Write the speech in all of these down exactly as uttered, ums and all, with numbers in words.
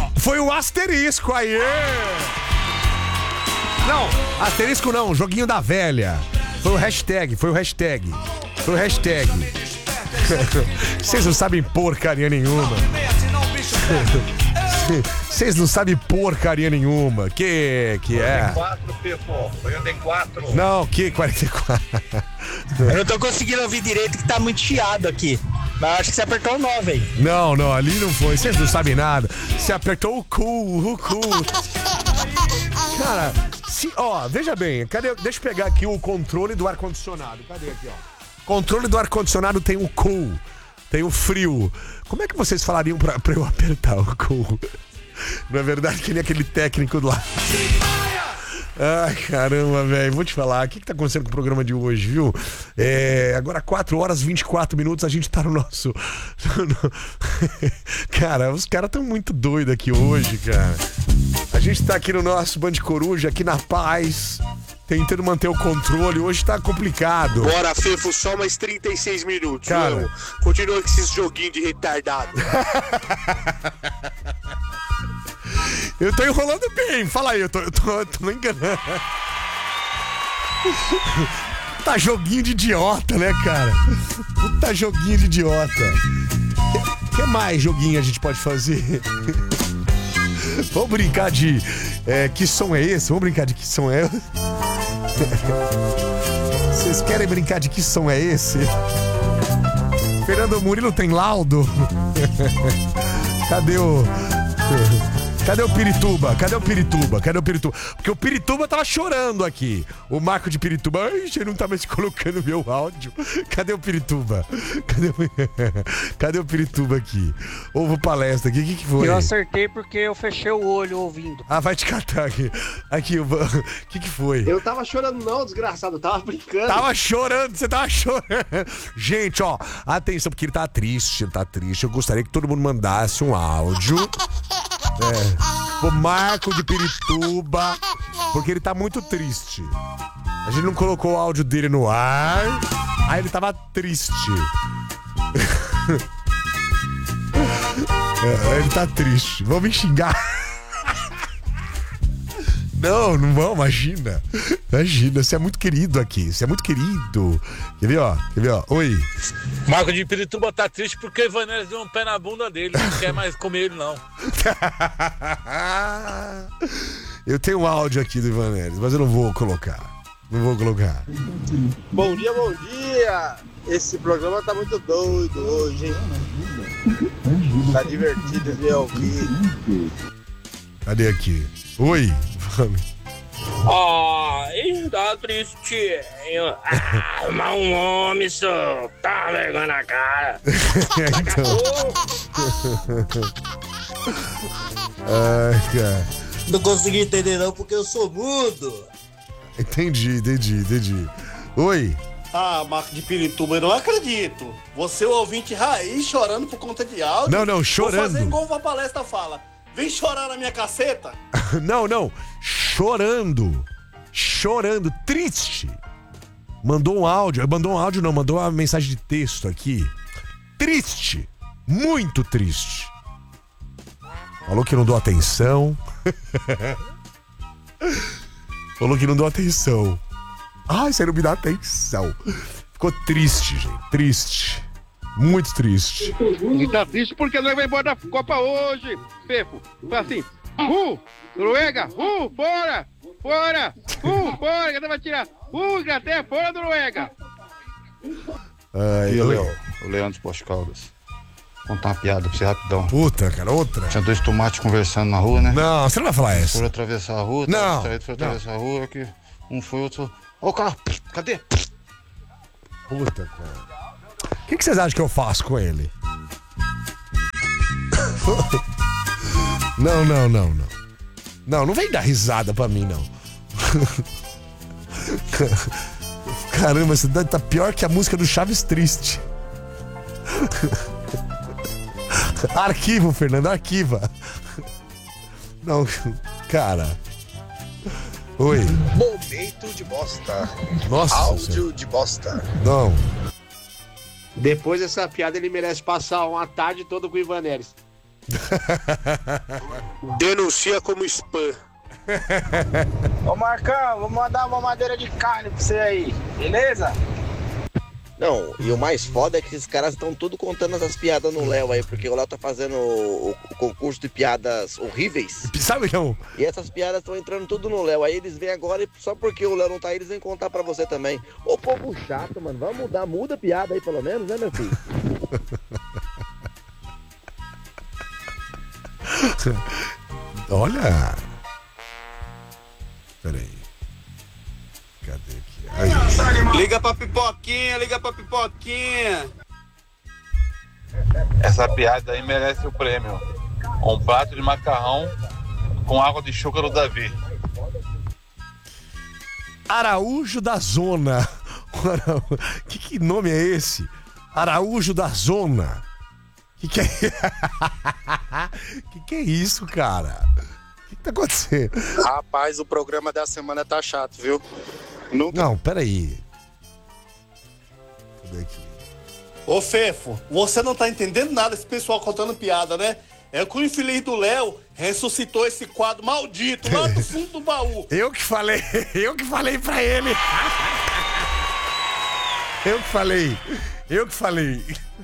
Foi o asterisco aí. Não, asterisco não, joguinho da velha. Foi o hashtag, foi o hashtag. Foi o hashtag. Vocês não sabem porcaria nenhuma. Vocês não sabem porcaria nenhuma. Que que é? quarenta e quatro, Pefo. quarenta e quatro. Não, que quarenta e quatro. Eu não tô conseguindo ouvir direito que tá muito chiado aqui. Mas acho que você apertou o nove aí. Não, não, ali não foi. Vocês não sabem nada. Você apertou o cu, o cu. Cara, se, ó, veja bem. Cadê? Deixa eu pegar aqui o controle do ar-condicionado. Cadê aqui, ó? Controle do ar-condicionado tem o cool, tem o frio. Como é que vocês falariam pra, pra eu apertar o cool? Não é verdade que nem aquele técnico do lado. Ai, caramba, velho. Vou te falar, o que, que tá acontecendo com o programa de hoje, viu? É, agora quatro horas e vinte e quatro minutos, a gente tá no nosso... Cara, os caras tão muito doidos aqui hoje, cara. A gente tá aqui no nosso Band Coruja, aqui na paz, tentando manter o controle. Hoje tá complicado. Bora, Fefo, só mais trinta e seis minutos. Cara. Não, continua com esses joguinhos de retardado. Eu tô enrolando bem, fala aí, eu tô, eu tô, eu tô enganando. Tá joguinho de idiota, né, cara? Tá joguinho de idiota. O que mais joguinho a gente pode fazer? Vamos brincar de... É, que som é esse? Vamos brincar de que som é esse? Vocês querem brincar de que som é esse? Fernando Murilo tem laudo? Cadê o... Cadê o Pirituba? Cadê o Pirituba? Cadê o Pirituba? Porque o Pirituba tava chorando aqui. O Marco de Pirituba. Ai, ele não tá mais colocando meu áudio. Cadê o Pirituba? Cadê o, Cadê o Pirituba aqui? Ovo palestra aqui. O que, que foi? Eu acertei porque eu fechei o olho ouvindo. Ah, vai te catar aqui. Aqui, o que, que foi? Eu tava chorando não, desgraçado. Eu tava brincando. Tava chorando, você tava chorando. Gente, ó, atenção, porque ele tá triste, ele tá triste. Eu gostaria que todo mundo mandasse um áudio. É, o Marco de Pirituba, porque ele tá muito triste. A gente não colocou o áudio dele no ar. Aí ele tava triste. É, ele tá triste. Vão me xingar. Não, não vão, imagina. Imagina, você é muito querido aqui. Você é muito querido. Quer ver, ó? Quer ver, ó? Oi. Marco de Pirituba tá triste porque o Ivanelis deu um pé na bunda dele. Não quer mais comer ele, não. Eu tenho um áudio aqui do Ivanelis, mas eu não vou colocar. Não vou colocar. Bom dia, bom dia. Esse programa tá muito doido hoje, hein? Tá divertido de ouvir. Cadê aqui? Oi. Ah, está tristinho. Ah, mas um homem só tá vergonha na cara. Então. Ai, cara. Não consegui entender não porque eu sou mudo. Entendi, entendi, entendi. Oi. Ah, Marco de Pirituba, eu não acredito. Você é o ouvinte raiz chorando por conta de áudio. Não, não, chorando. Vou fazer igual a palestra fala. Vem chorar na minha caceta. Não, não. Chorando. Chorando. Triste. Mandou um áudio. Mandou um áudio, não. Mandou uma mensagem de texto aqui. Triste. Muito triste. Falou que não dou atenção. Falou que não dou atenção. Ai, você não me dá atenção. Ficou triste, gente. Triste. Muito triste. E tá triste porque nós vamos embora da Copa hoje, Fefo. Fala assim, uh, Noruega, uh, fora, fora, uh, fora, que vai tirar, uh, Inglaterra, fora, Noruega. Ai, E eu... Léo, o Leandro Poste Caldas. Contar uma piada pra você rapidão. Puta, cara, outra. Tinha dois tomates conversando na rua, né? Não, você não vai falar Eles essa. foram atravessar a rua, Não, foram atravessar a rua, que um foi, outro. Ó o carro, cadê? Puta, cara. O que, que vocês acham que eu faço com ele? Não, não, não, não. Não, não vem dar risada pra mim, não. Caramba, você tá pior que a música do Chaves Triste. Arquivo, Fernando, arquiva. Não, cara. Oi. Momento de bosta. Nossa. Áudio Senhora. de bosta. Não. Depois dessa piada ele merece passar uma tarde toda com o Ivanelis. Denuncia como spam. Ô Marcão, vou mandar uma madeira de carne pra você aí, beleza? Não, e o mais foda é que esses caras estão tudo contando essas piadas no Léo aí, porque o Léo tá fazendo o, o concurso de piadas horríveis. Sabe não? E essas piadas estão entrando tudo no Léo. Aí eles vêm agora e só porque o Léo não tá aí, eles vêm contar pra você também. Ô povo chato, mano, vamos mudar, muda a piada aí pelo menos, né, meu filho? Olha. Peraí. Cadê aqui? Aí. Liga pra pipoquinha, liga pra pipoquinha. Essa piada aí merece o prêmio. Um prato de macarrão com água de chuca do Davi. Araújo da Zona. Que, que nome é esse? Araújo da Zona. Que que é, que, que é isso, cara? O que, que tá acontecendo? Rapaz, o programa da semana tá chato, viu? Nunca... Não, peraí. Cadê aqui? Ô Fefo, você não tá entendendo nada esse pessoal contando piada, né? É que o infeliz do Léo ressuscitou esse quadro maldito lá do fundo do baú. Eu que falei, eu que falei pra ele. Eu que falei, eu que falei.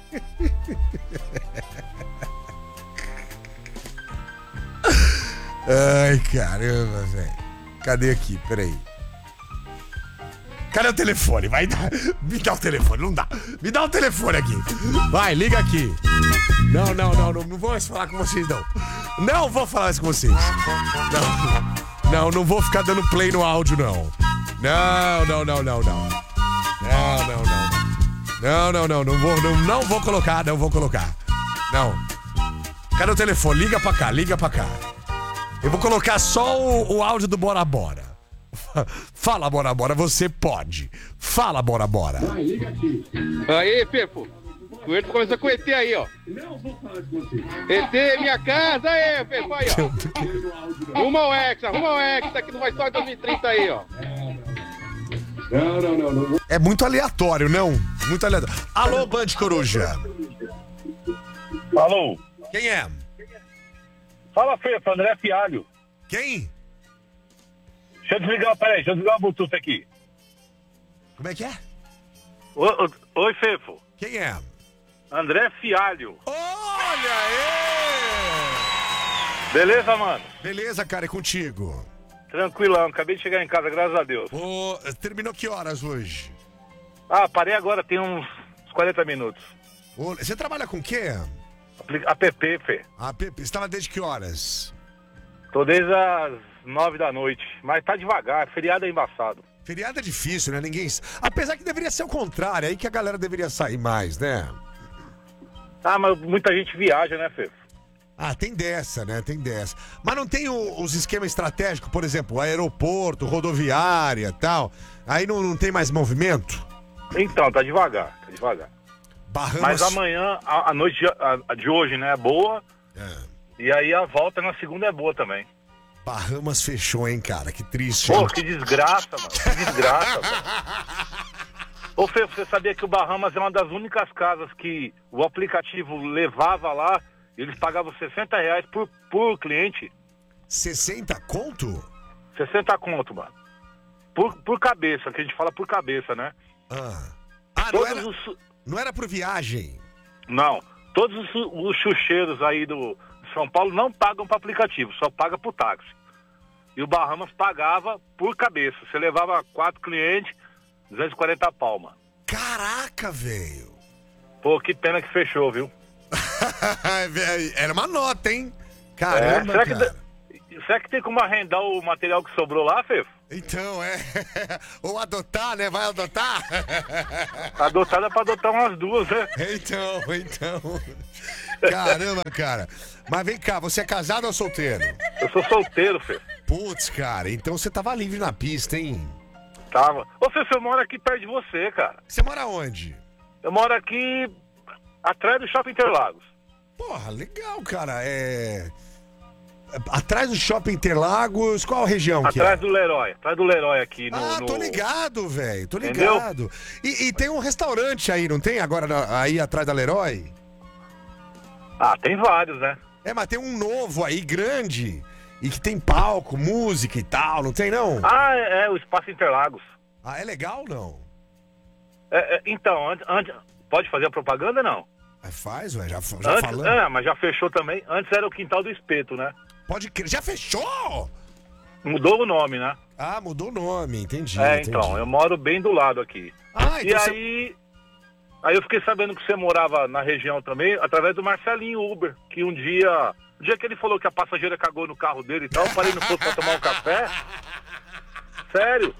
Ai, caramba, velho. Cadê aqui? Peraí. Cadê o telefone? Vai dar. Me dá o telefone, não dá. Me dá o telefone aqui. Vai, liga aqui. Não, não, não, não, não vou mais falar com vocês, não. Não vou falar mais com vocês. Não, não, não vou ficar dando play no áudio, não. Não, não, não, não, não. Não, não, não. Não, não, não, não vou, não, não vou colocar, não vou colocar. Não. Cadê o telefone? Liga pra cá, liga pra cá. Eu vou colocar só o, o áudio do Bora Bora. Fala, Bora Bora, você pode. Fala, Bora Bora. Aí, Fefo. O Eto começou com o E T aí, ó. E T, minha casa, aí, Fefo, aí, ó. Rumo ao Hexa, rumo ao Hexa, que não vai só em dois mil e trinta aí, ó. Não, não, não, não. É muito aleatório, não? Muito aleatório. Alô, Band Coruja. Alô. Quem é? Fala, Fefo, André Fialho. Quem? Deixa eu desligar, peraí, deixa eu desligar o Bluetooth aqui. Como é que é? Oi, oi, Fefo. Quem é? André Fialho. Olha aí! Beleza, mano? Beleza, cara, é contigo. Tranquilão, acabei de chegar em casa, graças a Deus. Ô, terminou que horas hoje? Ah, parei agora, tem uns quarenta minutos. Ô, você trabalha com o quê? App, Fê. App, você estava desde que horas? Tô desde as nove da noite, mas tá devagar, feriado é embaçado. Feriado é difícil, né? Ninguém... Apesar que deveria ser o contrário, aí que a galera deveria sair mais, né? Ah, mas muita gente viaja, né, Fê? Ah, tem dessa, né? Tem dessa. Mas não tem o, os esquemas estratégicos, por exemplo, aeroporto, rodoviária e tal. Aí não, não tem mais movimento? Então, tá devagar, tá devagar. Bahamas... Mas amanhã, a, a noite de, a, a de hoje, né, é boa. É. E aí a volta na segunda é boa também. Bahamas fechou, hein, cara? Que triste. Pô, hein? que desgraça, mano. Que desgraça, velho. Ô, Fê, você sabia que o Bahamas é uma das únicas casas que o aplicativo levava lá e eles pagavam sessenta reais por, por cliente? sessenta conto? sessenta conto, mano. Por, por cabeça, que a gente fala por cabeça, né? Ah, ah não, era, os... não era por viagem? Não. Todos os, os chucheiros aí do São Paulo não pagam para aplicativo, só paga por táxi. E o Bahamas pagava por cabeça. Você levava quatro clientes, duzentos e quarenta palmas. Caraca, velho. Pô, que pena que fechou, viu? Era uma nota, hein? Caramba, é, será, cara. Que, será que tem como arrendar o material que sobrou lá, Fefo? Então, é. Ou adotar, né? Vai adotar? Adotar é pra adotar umas duas, né? Então, então. Caramba, cara. Mas vem cá, você é casado ou solteiro? Eu sou solteiro, Fefo. Putz, cara, então você tava livre na pista, hein? Tava. Ô, Fefo, eu moro aqui perto de você, cara. Você mora onde? Eu moro aqui atrás do Shopping Interlagos. Porra, legal, cara. É... Atrás do Shopping Interlagos, qual região que é? Atrás do Leroy, atrás do Leroy aqui no... Ah, tô ligado, velho, tô Entendeu? ligado. E, e tem um restaurante aí, não tem agora aí atrás da Leroy? Ah, tem vários, né? É, mas tem um novo aí, grande, e que tem palco, música e tal, não tem não? Ah, é, é o Espaço Interlagos. Ah, é legal ou não? É, é, então, antes, antes, pode fazer a propaganda, não? É, faz, ué, já, já antes, falando. É, mas já fechou também. Antes era o Quintal do Espeto, né? Pode crer, já fechou? Mudou o nome, né? Ah, mudou o nome, entendi. É, entendi. então, eu moro bem do lado aqui. Ah, e então você- aí, aí eu fiquei sabendo que você morava na região também, através do Marcelinho Uber, que um dia, o dia que ele falou que a passageira cagou no carro dele e tal, eu parei no posto pra tomar um café. Sério?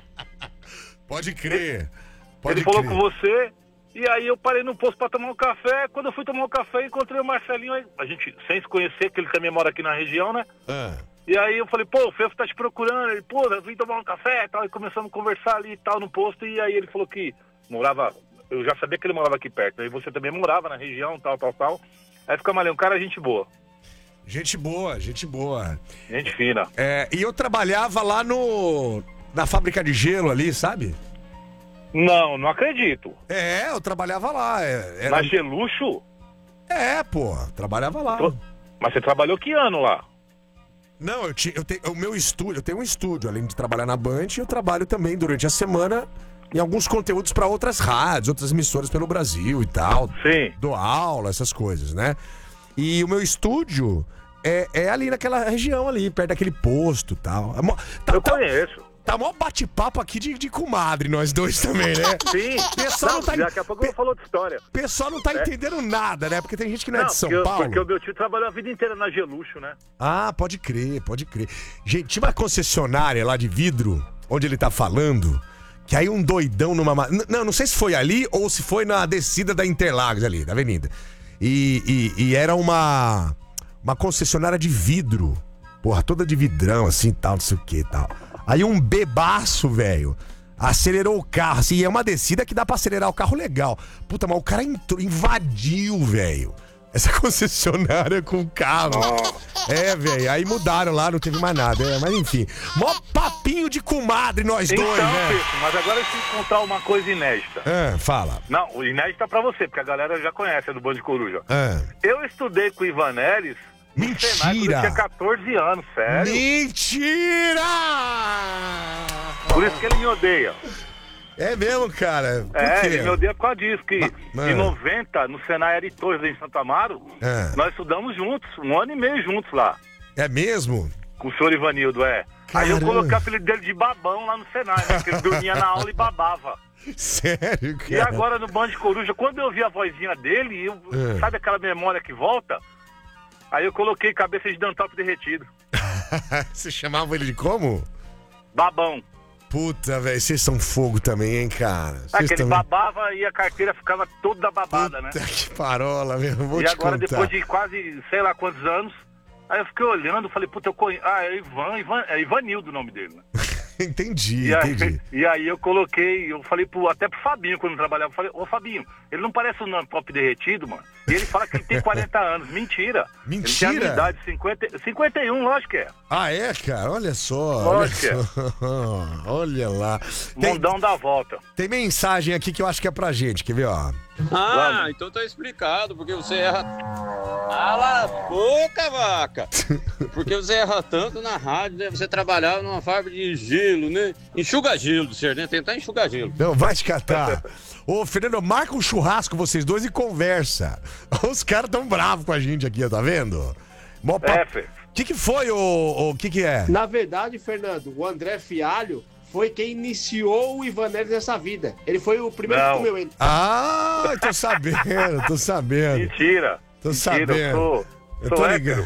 Pode crer. Pode ele falou crer. com você, e aí eu parei no posto pra tomar um café. Quando eu fui tomar um café, encontrei o Marcelinho, aí, a gente, sem se conhecer, que ele também mora aqui na região, né? Ah. E aí eu falei, pô, o Fefo tá te procurando. Ele, pô, eu vim tomar um café e tal. E começamos a conversar ali e tal no posto. E aí ele falou que morava, eu já sabia que ele morava aqui perto. Aí você também morava na região, tal, tal, tal. Aí ficamos ali, um cara gente boa. Gente boa, gente boa. Gente fina. É, e eu trabalhava lá no... na fábrica de gelo ali, sabe? Não, não acredito. É, eu trabalhava lá. é, Era... Na Geluxo? É, pô, trabalhava lá. Mas você trabalhou que ano lá? Não, eu tinha, eu tenho o meu estúdio, eu tenho um estúdio, além de trabalhar na Band, eu trabalho também durante a semana em alguns conteúdos para outras rádios, outras emissoras pelo Brasil e tal. Sim. Dou aula, essas coisas, né? E o meu estúdio é, é ali naquela região ali, perto daquele posto e tal. É mó- tá, Eu tá- conheço. Tá mó bate-papo aqui de, de comadre, nós dois também, né? Sim. Pessoal não, Não, tá, daqui a pouco eu vou falar outra história. pessoal não tá É. entendendo nada, né? Porque tem gente que não é Não, de São porque, eu- Paulo. porque o meu tio trabalhou a vida inteira na Geluxo, né? Ah, pode crer, pode crer. Gente, tinha uma concessionária lá de vidro, onde ele tá falando, que aí um doidão numa... ma- N- Não, não sei se foi ali ou se foi na descida da Interlagos ali, da avenida. E, e- e era uma, uma concessionária de vidro. Porra, toda de vidrão, assim, tal, não sei o que e tal. Aí um bebaço, velho, acelerou o carro, assim, e é uma descida que dá pra acelerar o carro legal. Puta, mas o cara entrou, invadiu, velho, essa concessionária com o carro. É, velho, aí mudaram lá, não teve mais nada. É, mas enfim, mó papinho de comadre nós Então, dois, né? Fefo, mas agora eu preciso contar uma coisa inédita. Ah, fala. Não, o inédita pra você, porque a galera já conhece, é do Band de Coruja. Ah. Eu estudei com o Ivan Neres no Senai quando eu tinha catorze anos, sério. Mentira! Por isso que ele me odeia. É mesmo, cara? Por É, quê? ele me odeia por causa disso, que Ma- em noventa, no Senai Ari Torres, em Santo Amaro, Ah. nós estudamos juntos, um ano e meio juntos lá, É mesmo? com o senhor Ivanildo, é. Aí eu Caramba. coloquei o apelido dele de babão lá no Senai, né, porque ele dormia na aula e babava. Sério, cara? E agora no Band de Coruja, quando eu vi a vozinha dele, eu, É. sabe aquela memória que volta? Aí eu coloquei cabeça de Dantópio derretido. Você chamava ele de como? Babão. Puta, velho, vocês são fogo também, hein, cara? É Vocês que ele também... babava e a carteira ficava toda babada, né? Puta que parola, meu. Vou E te agora, contar. depois de quase, sei lá quantos anos, aí eu fiquei olhando, falei, puta, eu conheço. Ah, é Ivan, Ivan, é Ivanildo o nome dele, né? Entendi, E aí, entendi. e aí eu coloquei, eu falei pro, até pro Fabinho quando eu trabalhava, eu falei, ô Fabinho, ele não parece um top derretido, mano? E ele fala que ele tem quarenta anos. Mentira. Ele tem a minha Mentira? idade, cinquenta, cinquenta e um, lógico que é. Ah, é, cara? Olha só. Lógico Olha, só. Olha lá. Tem, Mundão da volta. tem mensagem aqui que eu acho que é pra gente, quer ver, ó? Ah, então tá explicado, porque você erra. Cala a boca, vaca! Porque você erra tanto na rádio, né? Você trabalhava numa fábrica de gelo, né? Enxuga gelo, senhor, né? Tentar enxugar gelo. Não, vai te catar. Ô, Fernando, marca um churrasco vocês dois e conversa. Os caras tão bravos com a gente aqui, ó, tá vendo? Mó pa- É, Fê. O que que foi, o que que é? Na verdade, Fernando, o André Fialho foi quem iniciou o Ivan Neres nessa vida. Ele foi o primeiro Não. que comeu ele. Ah, tô sabendo, tô sabendo. Mentira. Tô Mentira, sabendo. eu sou, Eu sou tô hétero. ligado.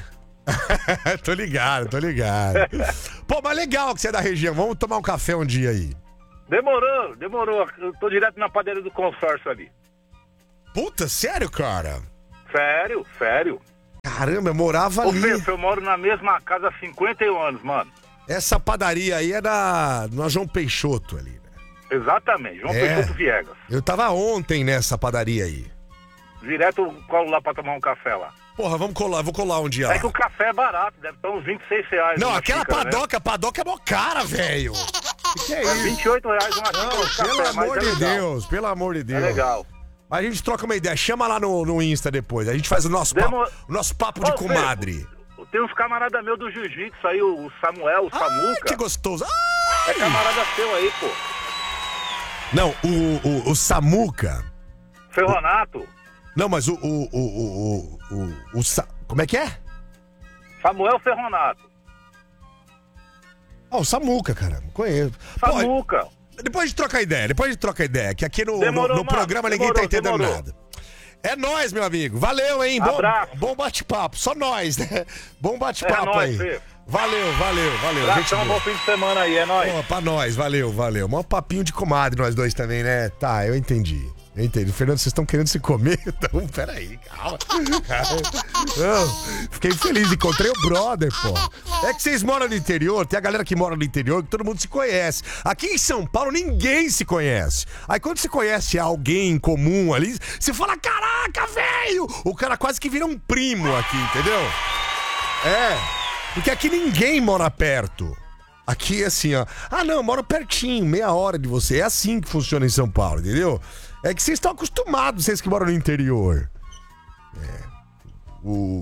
tô ligado, tô ligado. Pô, mas legal que você é da região. Vamos tomar um café um dia aí. Demorou, demorou. Eu tô direto na padaria do consórcio ali. Puta, sério, cara? Sério, sério. Caramba, eu morava Ô, ali. Fê, eu moro na mesma casa há cinquenta e um anos, mano. Essa padaria aí é na, na João Peixoto ali, né? Exatamente, João É. Peixoto Viegas. Eu tava ontem nessa padaria aí. Direto eu colo lá pra tomar um café lá. Porra, vamos colar, vou colar um dia lá. É que o café é barato, deve estar uns vinte e seis reais. Não, uma aquela xícara, né? padoca, padoca é mó cara, velho. Que que é É isso? vinte e oito reais uma xícara Não, de café, pelo mas amor é de legal. Deus, pelo amor de Deus. É legal. A gente troca uma ideia. Chama lá no, no Insta depois. A gente faz o nosso Demo... papo, o nosso papo de Ô, comadre. Fefo, tem uns camaradas meus do jiu-jitsu aí, o Samuel, o Samuca. Que gostoso. É camarada seu aí, pô. Não, o, o, o Samuca. Ferronato. O... Não, mas o... o, o, o, o, o Sa... Como é que é? Samuel Ferronato. Ah, o Samuca, cara. Não conheço. Samuca. Pô, depois a gente troca ideia, depois a gente troca ideia, que aqui no, Demorou, no, no mano, programa ninguém demorou, tá entendendo demorou. nada. É nóis, meu amigo. Valeu, hein? Bom, bom bate-papo. Só nós, né? Bom bate-papo É nóis, aí. Fê. Valeu, valeu, valeu. Abração, um bom fim de semana aí, é nóis. Pô, pra nós, valeu, valeu. Mó papinho de comadre nós dois também, né? Tá, eu entendi. Eu entendi. Fernando, vocês estão querendo se comer? Então, peraí, calma. Não, fiquei feliz, encontrei o brother, pô. É que vocês moram no interior, tem a galera que mora no interior, que todo mundo se conhece. Aqui em São Paulo, ninguém se conhece. Aí quando você conhece alguém em comum ali, você fala, caraca, velho! O cara quase que vira um primo aqui, entendeu? É, porque aqui ninguém mora perto. Aqui é assim, ó. Ah, não, eu moro pertinho, meia hora de você. É assim que funciona em São Paulo, entendeu? É que vocês estão acostumados, vocês que moram no interior. É. O...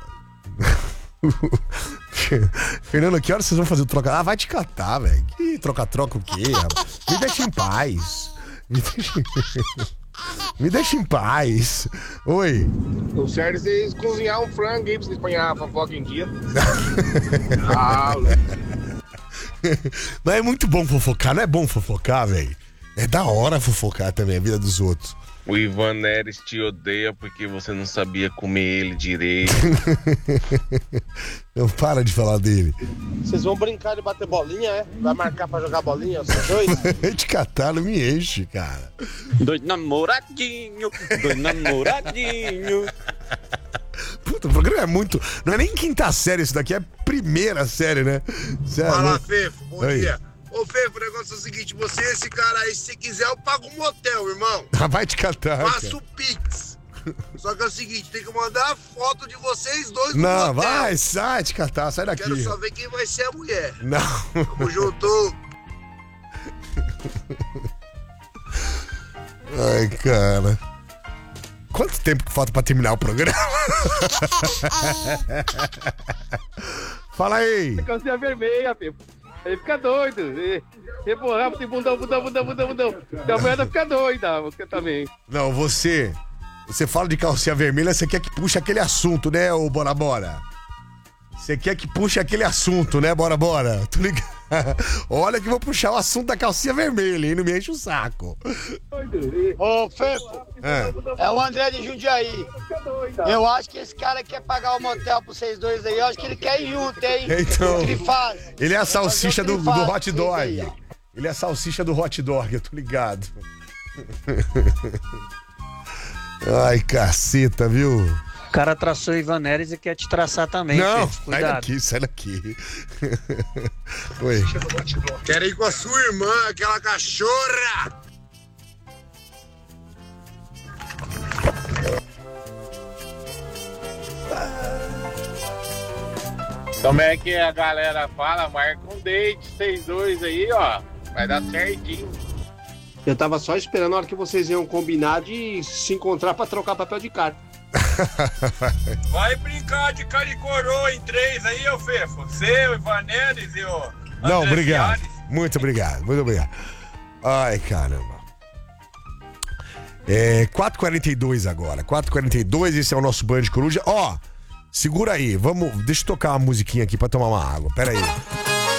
Fernando, que horas vocês vão fazer o troca? Ah, vai te catar, velho. Que troca-troca o quê, rapaz? Me deixa em paz. Me deixa... Me deixa em paz. Oi. O certo é vocês cozinhar um frango aí pra vocês ponhar a fofoca em dia. Ah, Mas é muito bom fofocar, não é bom fofocar, velho? É da hora fofocar também a vida dos outros. O Ivan Neres te odeia porque você não sabia comer ele direito. Não para de falar dele. Vocês vão brincar de bater bolinha, é? Vai marcar pra jogar bolinha, vocês dois? De catar não me enche, cara. Dois namoradinho, dois namoradinho. Puta, o programa é muito... Não é nem quinta série isso daqui, é primeira série, né? Sério. Fala, Fefo, bom Aí. dia. Ô, Fefo, o negócio é o seguinte, você, esse cara aí, se você quiser, eu pago um motel, irmão. Ah, vai te catar, Faço cara. o Pix. Só que é o seguinte, tem que mandar a foto de vocês dois no Não, motel. vai, sai de catar, sai daqui. Quero só ver quem vai ser a mulher. Não. Tamo junto. Ai, cara. Quanto tempo que falta pra terminar o programa? Fala aí. Calcinha vermelha, Fefo. Ele fica doido. E, reborrar, tem bundão, bundão, bundão, bundão, bundão. E a mulher fica doida, você também. Não, você... Você fala de calcinha vermelha, você quer que puxe aquele assunto, né, ô Bora Bora? Você quer que puxe aquele assunto, né, Bora Bora? Tô ligado. Olha que eu vou puxar o assunto da calcinha vermelha, hein? Não me enche o saco. Ô, Fefo, É. é o André de Jundiaí. Eu acho que esse cara quer pagar o motel pra vocês dois aí. Eu acho que ele quer ir junto, hein? Então, O Trifaz. ele é a salsicha do, do Trifaz, hot sim, dog. aí. Ele é a salsicha do hot dog, eu tô ligado. Ai, caceta, viu? O cara traçou o Ivan Neres e quer te traçar também. Não, Fefo, sai cuidado. daqui, sai daqui. Oi. Quero ir com a sua irmã, aquela cachorra. Como é que a galera fala? Marca um date, vocês dois aí, ó. Vai dar certinho. Eu tava só esperando a hora que vocês iam combinar de se encontrar pra trocar papel de carta. Vai brincar de cara e coroa em três aí, ô Fefo. Você, o Ivan Neres e o Não, André obrigado. Fialho. Muito obrigado, muito obrigado. Ai, caramba. É quatro e quarenta e dois agora. quatro e quarenta e dois, esse é o nosso Band Coruja. Ó, segura aí, vamos. Deixa eu tocar uma musiquinha aqui pra tomar uma água. Pera aí.